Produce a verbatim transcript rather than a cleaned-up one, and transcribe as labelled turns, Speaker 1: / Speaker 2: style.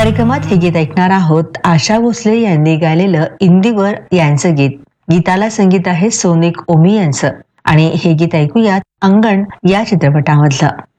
Speaker 1: कार्यक्रमात हे गीत ऐकणार आहोत. आशा भोसले यांनी गायलेलं इंदिवर यांचं गीत. गीताला संगीत आहे सोनिक ओमी यांचं आणि हे गीत ऐकूयात अंगण या चित्रपटामधलं.